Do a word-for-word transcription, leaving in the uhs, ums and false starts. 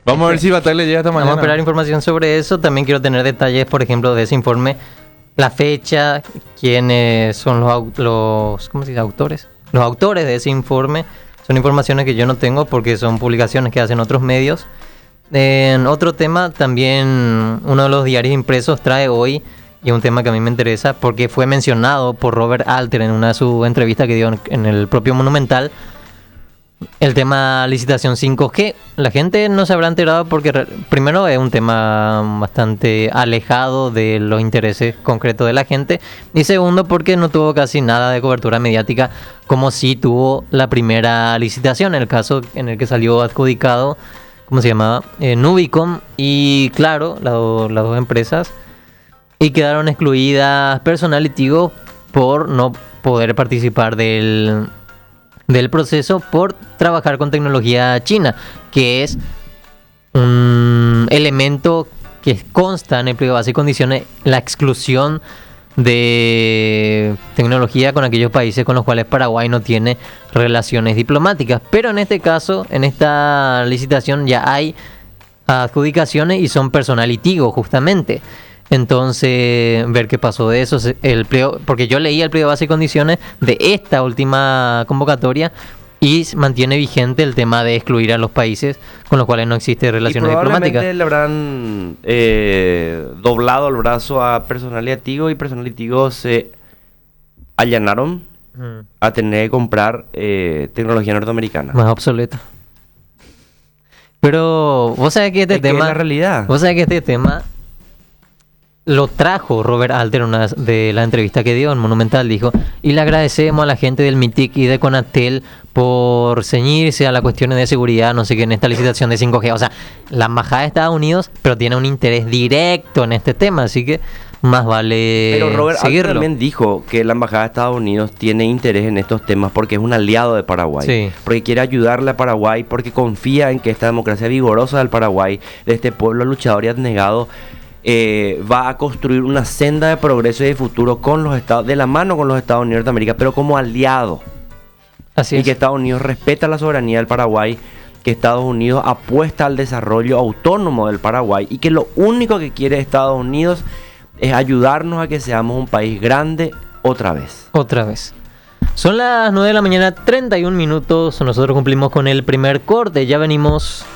Vamos a ver si Batalla llega esta mañana. Vamos a esperar información sobre eso. También quiero tener detalles, por ejemplo, de ese informe. La fecha, quiénes son los, au- los ¿cómo se dice? Autores. Los autores de ese informe son informaciones que yo no tengo porque son publicaciones que hacen otros medios. En otro tema, también uno de los diarios impresos trae hoy, y es un tema que a mí me interesa porque fue mencionado por Robert Alter en una de sus entrevistas que dio en, en el propio Monumental. El tema licitación cinco G, la gente no se habrá enterado porque re- primero es un tema bastante alejado de los intereses concretos de la gente, y segundo porque no tuvo casi nada de cobertura mediática como sí tuvo la primera licitación, el caso en el que salió adjudicado, ¿cómo se llamaba? Eh, Nubicom y Claro, la do- las dos empresas, y quedaron excluidas Personal y Tigo por no poder participar del del proceso por trabajar con tecnología china, que es un elemento que consta en el pliego de bases y condiciones, la exclusión de tecnología con aquellos países con los cuales Paraguay no tiene relaciones diplomáticas. Pero en este caso, en esta licitación ya hay adjudicaciones y son Personal y Tigo justamente. Entonces, ver qué pasó de eso, se- el pliego, porque yo leí el pliego de bases y condiciones de esta última convocatoria y s- mantiene vigente el tema de excluir a los países con los cuales no existe Y relaciones probablemente diplomáticas. le habrán eh, doblado el brazo a Personal y a Tigo, y Personal y Tigo se allanaron Mm, a tener que comprar eh, tecnología norteamericana. más obsoleta. Pero vos sabés que este Es que es tema, la realidad. vos sabés que este tema lo trajo Robert Alter en una de la entrevista que dio en Monumental, dijo, y le agradecemos a la gente del MITIC y de Conatel por ceñirse a las cuestiones de seguridad, no sé qué, en esta licitación de cinco G. O sea, la embajada de Estados Unidos, pero tiene un interés directo en este tema, así que más vale Pero Robert Alter seguirlo. también dijo que la embajada de Estados Unidos tiene interés en estos temas porque es un aliado de Paraguay, Sí. porque quiere ayudarle a Paraguay, porque confía en que esta democracia vigorosa del Paraguay, de este pueblo luchador y abnegado, eh, va a construir una senda de progreso y de futuro con los Estados, de la mano con los Estados Unidos de América, pero como aliado. Así Y es. que Estados Unidos respeta la soberanía del Paraguay, que Estados Unidos apuesta al desarrollo autónomo del Paraguay, y que lo único que quiere Estados Unidos es ayudarnos a que seamos un país grande otra vez. Otra vez. Son las nueve de la mañana, treinta y un minutos. Nosotros cumplimos con el primer corte. Ya venimos.